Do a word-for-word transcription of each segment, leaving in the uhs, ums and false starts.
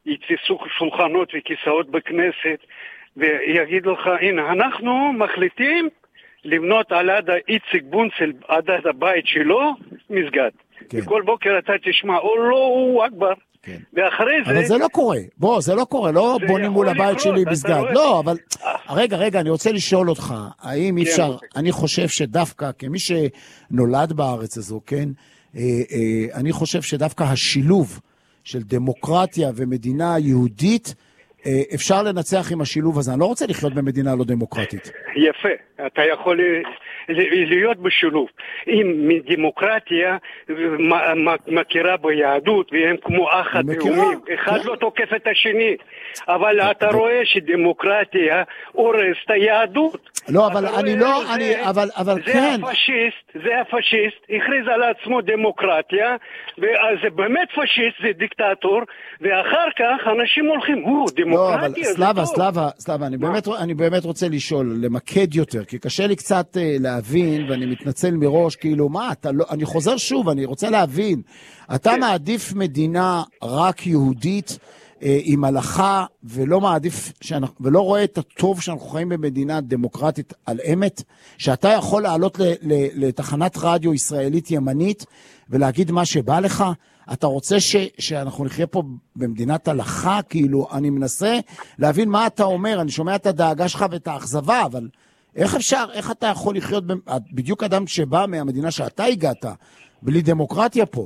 יתפסו שולחנות וכיסאות בכנסת, ויגיד לך, הנה, אנחנו מחליטים לבנות על עד איציק בונצל, עד עד הבית שלו, מסגד. כן. וכל בוקר אתה תשמע, או לא, הוא אכבר. כן. ואחרי זה... אבל זה לא קורה. בוא, זה לא קורה. לא בונים מול הבית שלי מסגד. לא, אבל... רגע, רגע, אני רוצה לשאול אותך, האם אי אפשר... אני חושב שדווקא, כמי שנולד בארץ הזו, כן? אני חושב שדווקא השילוב של דמוקרטיה ומדינה יהודית, אפשר לנצח עם השילוב הזה. אני לא רוצה לחיות במדינה לא דמוקרטית. יפה. אתה יכול להיות בשילוב. אם דמוקרטיה מכירה ביהדות, והם כמו אח התאומים. אחד לא תוקף את השני. אבל אתה רואה שדמוקרטיה הורס את היהדות. לא, אבל אני לא... אבל כן. זה הפשיסט, זה הפשיסט, הכריז על עצמו דמוקרטיה, וזה באמת פשיסט, זה דיקטטור, ואחר כך אנשים הולכים, הוא, דמוקרטיה. לא, אבל סלאבה, סלאבה, סלאבה, אני באמת, אני באמת רוצה לשאול, למקד יותר, כי קשה לי קצת להבין, ואני מתנצל מראש, כאילו, מה, אתה לא, אני חוזר שוב, אני רוצה להבין, אתה מעדיף מדינה רק יהודית, עם הלכה, ולא מעדיף, שאנחנו, ולא רואה את הטוב שאנחנו חיים במדינה דמוקרטית על אמת, שאתה יכול לעלות ל, ל, לתחנת רדיו ישראלית ימנית, ולהגיד מה שבא לך, אתה רוצה ש, שאנחנו נחיה פה במדינת הלכה, כאילו, אני מנסה להבין מה אתה אומר, אני שומע את הדאגה שלך ואת האכזבה, אבל איך אפשר, איך אתה יכול לחיות, בדיוק אדם שבא מהמדינה שאתה הגעת, בלי דמוקרטיה פה?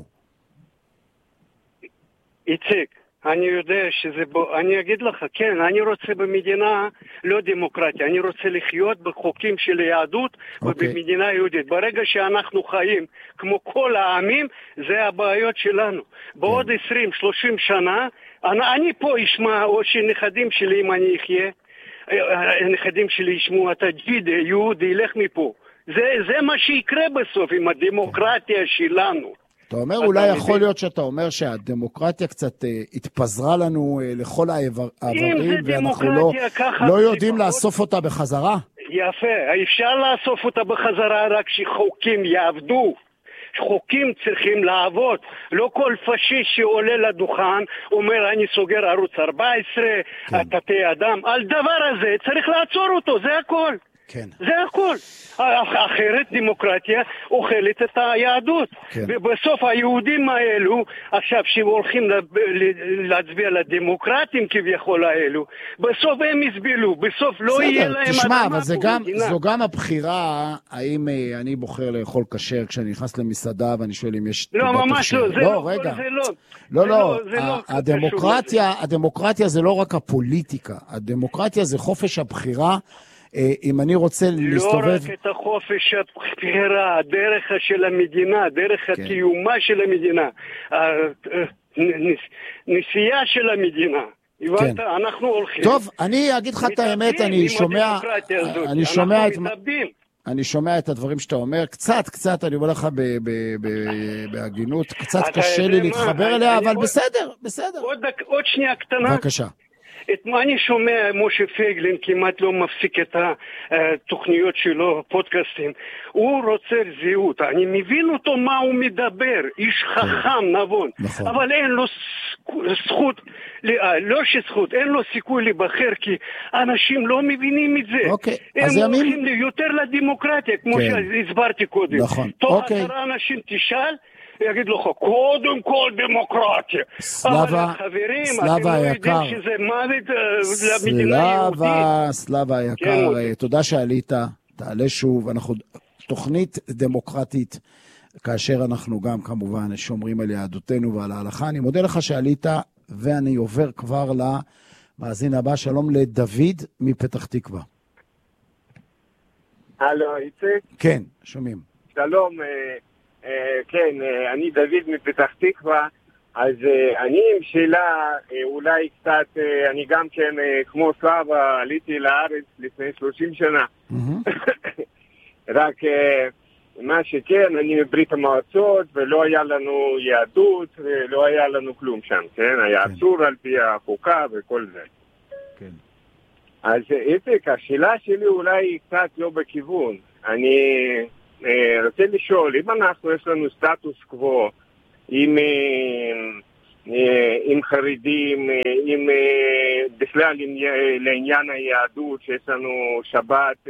איציק, אני יודע שזה בו, אני אגיד לך, כן, אני רוצה במדינה לא דמוקרטיה, אני רוצה לחיות בחוקים של היהדות okay. ובמדינה יהודית. ברגע שאנחנו חיים כמו כל העמים, זה הבעיות שלנו. Okay. בעוד עשרים שלושים שנה, אני, אני פה אשמע, או שנכדים שלי, אם אני אחיה, הנכדים שלי ישמעו, אתה ג'יד, יהודי, ילך מפה. זה, זה מה שיקרה בסוף עם הדמוקרטיה okay. שלנו. אתה אומר, אולי יכול להיות שאתה אומר שהדמוקרטיה קצת התפזרה לנו לכל העברים, ואנחנו לא יודעים לאסוף אותה בחזרה? יפה, אפשר לאסוף אותה בחזרה רק שחוקים יעבדו. חוקים צריכים לעבוד. לא כל פשיסט שעולה לדוכן אומר, אני סוגר ערוץ ארבע עשרה, תתי אדם. על דבר הזה צריך לעצור אותו, זה הכל. כן. זה הכל. אחרת דמוקרטיה אוכלת את היהדות. כן. ובסוף היהודים האלו, עכשיו שהולכים להצביע לדמוקרטים כביכול האלו, בסוף הם יסבלו, בסוף לא יהיה להם... תשמע, אבל זה גם, זו גם הבחירה, האם אני בוחר לאכול כשר כשאני נכנס למסעדה ואני שואל אם יש... לא, ממש לא, זה לא, רגע. זה לא. לא, לא, הדמוקרטיה, הדמוקרטיה זה לא רק הפוליטיקה, הדמוקרטיה זה חופש הבחירה, אם אני רוצה להסתובב... לא רק את החופש הבחירה, הדרך של המדינה, דרך כן. הקיומה של המדינה, הנסיעה של המדינה. הבנת? כן. אנחנו הולכים... טוב, אני אגיד לך את האמת, אני שומע... אני שומע את... אני שומע את הדברים שאתה אומר, קצת, קצת, אני אומר לך בהגינות, קצת קשה לי להתחבר אליה, אבל בסדר, בסדר. עוד שנייה קטנה. בבקשה. את מה אני שומע, משה פייגלין כמעט לא מפסיק את התוכניות שלו, פודקאסטים. הוא רוצה זהות, אני מבין אותו מה הוא מדבר, איש חכם, נבון. נכון. אבל אין לו זכות, לא שזכות, אין לו סיכוי להיבחר, כי אנשים לא מבינים את זה. אוקיי. הם הולכים ימים... יותר לדמוקרטיה, כמו כן. שהסברתי קודם. נכון. תוך אוקיי. עשרה אנשים תשאל, יגיד לך, קודם כל דמוקרטיה. סלאבה, סלאבה היקר. סלאבה, סלאבה היקר, תודה שעלית, תעלה שוב, אנחנו תוכנית דמוקרטית, כאשר אנחנו גם כמובן שומרים על יהדותנו ועל ההלכה. אני מודה לך שעלית, ואני עובר כבר למאזין הבא, שלום לדוד מפתח תקווה. הלו, איציק? כן, שומעים. שלום, כן, אני דוד מפתח תקווה, אז אני עם שאלה, אולי קצת, אני גם כן, כמו סבא, עליתי לארץ לפני שלושים שנה. רק מה שכן, אני מברית המועצות, ולא היה לנו יהדות, ולא היה לנו כלום שם, כן? היה אסור על פי החוקה וכל זה. כן. אז איציק, השאלה שלי אולי קצת לא בכיוון. אני... רוצה לשאול, אם אנחנו, יש לנו סטטוס קוו, עם עם חרדים, עם בכלל לעניין היהדות, שיש לנו שבת,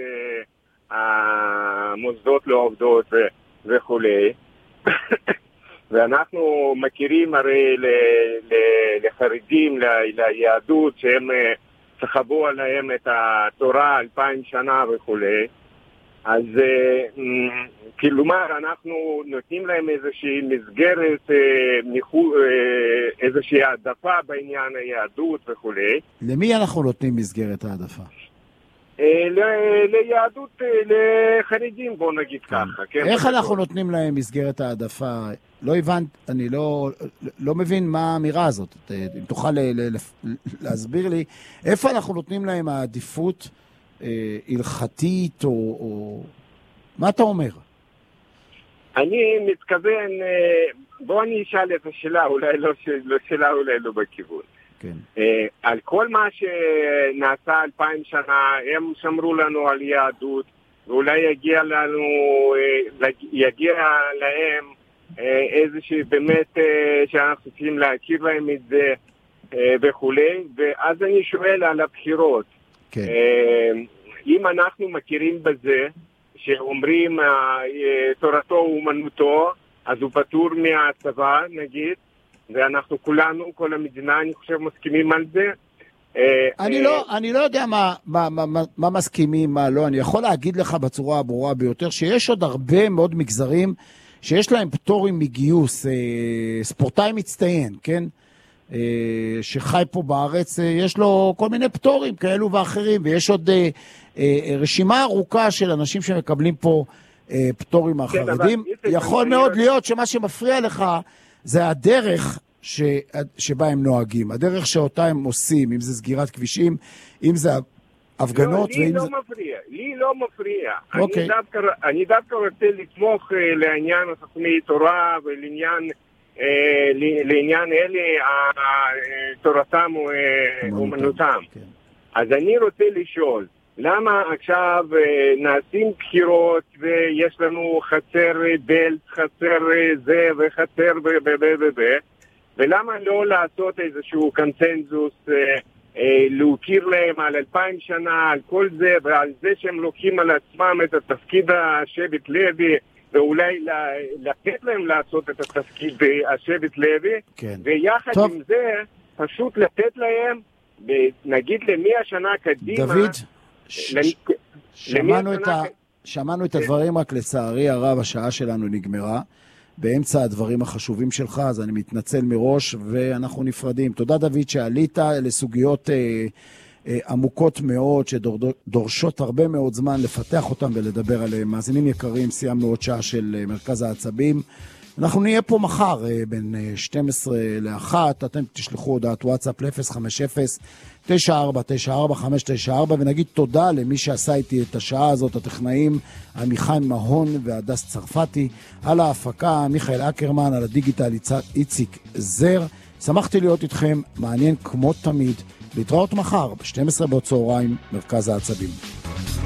המוסדות לא עובדות וכו'. ואנחנו מכירים הרי לחרדים, ליהדות, שהם סחבו עליהם את התורה אלפיים שנה וכו'. אז כלומר אנחנו נותנים להם איזושהי מסגרת, איזושהי העדפה בעניין היהדות וכו'. למי אנחנו נותנים מסגרת העדפה? ליהדות, לחרדים, בוא נגיד ככה. איך אנחנו נותנים להם מסגרת העדפה? לא הבנת, אני לא, לא מבין מה האמירה הזאת. אם תוכל להסביר לי, איפה אנחנו נותנים להם העדיפות הלכתית, או, או... מה אתה אומר? אני מתכוון, בוא אני אשאל את השאלה, אולי לא שאלה, אולי לא בכיוון. כן. על כל מה שנעשה אלפיים שנה, הם שמרו לנו על יהדות, ואולי יגיע לנו, יגיע להם איזושהי באמת שאנחנו צריכים להכיר להם את זה וכולי, ואז אני שואל על הבחירות. כן. אם אנחנו מכירים בזה, שאומרים תורתו אומנותו, אז הוא פטור מהצבא, נגיד, ואנחנו כולנו, כל המדינה, אני חושב, מסכימים על זה. אני לא, אני לא יודע מה, מה, מה, מה מסכימים, מה לא. אני יכול להגיד לך בצורה הברורה ביותר, שיש עוד הרבה מאוד מגזרים, שיש להם פטורים מגיוס, ספורטאי מצטיין, כן? שחי פה בארץ, יש לו כל מיני פטורים כאלו ואחרים, ויש עוד רשימה ארוכה של אנשים שמקבלים פה פטורים מהחרדים. יכול מאוד להיות שמה שמפריע לך זה הדרך ש... שבה הם נוהגים, הדרך שאותה הם עושים, אם זה סגירת כבישים, אם זה הפגנות. לא, לי לא זה... מפריע, לי לא מפריע. אוקיי. אני דווקא, אני דווקא רוצה לתמוך לעניין חכמי תורה ולעניין אה, לעניין אלה תורתם אומנותם. כן. אז אני רוצה לשאול, למה עכשיו נעשים בחירות ויש לנו חצר בלט, חצר זה וחצר וב, ולמה לא לעשות איזשהו קונצנזוס, להוכיר להם על אלפיים שנה, על כל זה, ועל זה שהם לוקחים על עצמם את התפקיד השבט לוי, ואולי לתת להם לעשות את התפקיד השבט לוי, כן. ויחד טוב. עם זה פשוט לתת להם, נגיד למאה שנה קדימה, דוד, שמענו, את ה... שמענו את הדברים, רק לצערי הרב השעה שלנו נגמרה באמצע הדברים החשובים שלך, אז אני מתנצל מראש ואנחנו נפרדים. תודה דוד שעלית לסוגיות אה, אה, עמוקות מאוד שדורשות הרבה מאוד זמן לפתח אותם ולדבר עליהם. מאזינים יקרים, סיימנו עוד שעה של מרכז העצבים. אנחנו נהיה פה מחר בין שתים עשרה לאחת, אתם תשלחו הודעת וואטסאפ ל-אפס חמש אפס תשע ארבע תשע ארבע חמש תשע ארבע, ונגיד תודה למי שעשה איתי את השעה הזאת, הטכנאים עמיחי מהון והדס צרפתי, על ההפקה מיכאל אקרמן, על הדיגיטל איציק זר. שמחתי להיות איתכם, מעניין כמו תמיד. להתראות מחר ב-שתים עשרה בצהריים, מרכז העצבים.